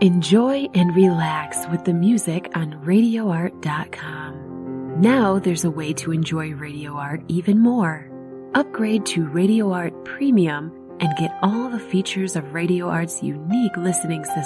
Enjoy and relax with the music on RadioArt.com. Now there's a way to enjoy Radio Art even more. Upgrade to Radio Art Premium and get all the features of Radio Art's unique listening system